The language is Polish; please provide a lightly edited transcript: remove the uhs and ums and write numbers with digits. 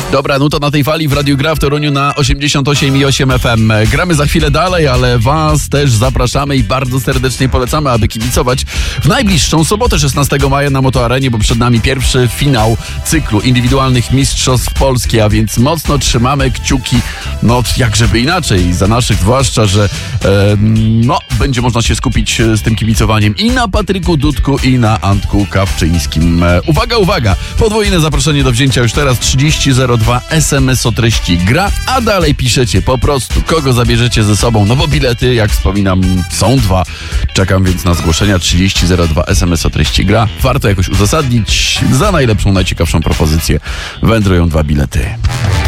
Dobra, no to na tej fali w Radiu Gra w Toruniu na 88,8 FM. Gramy za chwilę dalej, ale was też zapraszamy i bardzo serdecznie polecamy, aby kibicować w najbliższą sobotę 16 maja na Motoarenie, bo przed nami pierwszy finał cyklu indywidualnych Mistrzostw Polski, a więc mocno trzymamy kciuki, no jakżeby inaczej, za naszych, zwłaszcza, że będzie można się skupić z tym kibicowaniem i na Patryku Dudku, i na Antku Kawczyńskim. Uwaga, podwójne zaproszenie do wzięcia już teraz, 3002 SMS o treści gra, a dalej piszecie po prostu, kogo zabierzecie ze sobą, no bo bilety, jak wspominam, są 2. Czekam więc na zgłoszenia, 3002 SMS o treści gra. Warto jakoś uzasadnić, za najlepszą, najciekawszą propozycję wędrują 2 bilety.